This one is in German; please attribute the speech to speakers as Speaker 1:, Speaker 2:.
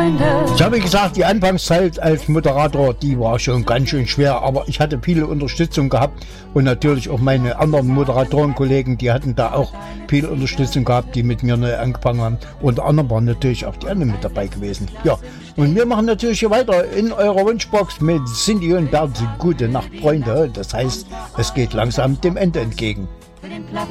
Speaker 1: Freunde.
Speaker 2: Ich habe gesagt, die Anfangszeit als Moderator, die war schon ganz schön schwer, aber ich hatte viele Unterstützung gehabt und natürlich auch meine anderen Moderatorenkollegen, die hatten da auch viel Unterstützung gehabt, die mit mir neu angefangen haben. Unter anderem waren natürlich auch die anderen mit dabei gewesen. Ja, und wir machen natürlich hier weiter in eurer Wunschbox mit Cindy und Bernd. Gute Nacht, Freunde. Das heißt, es geht langsam dem Ende entgegen.
Speaker 1: Für den Platz